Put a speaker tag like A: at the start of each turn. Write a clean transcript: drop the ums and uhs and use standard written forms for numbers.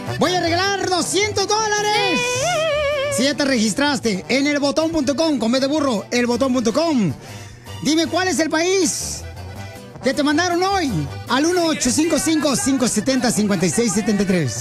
A: Voy a regalar $200. Si ya te registraste en elbotón.com, con B de burro, elbotón.com. Dime cuál es el país que te mandaron hoy al 1-855-570-5673.